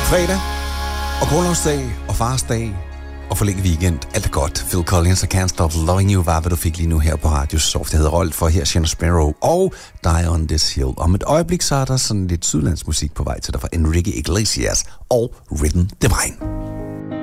Fredag og grundlovsdag og farsdag og forlænget weekend. Alt er godt. Phil Collins og Can't Stop Loving You var, hvad du fik lige nu her på Radio Soft. Jeg hedder Rolf, for her Shannon Sparrow og Die on This Hill. Om et øjeblik, så er der sådan lidt sydlandsmusik på vej til dig fra Enrique Iglesias og Rhythm Divine.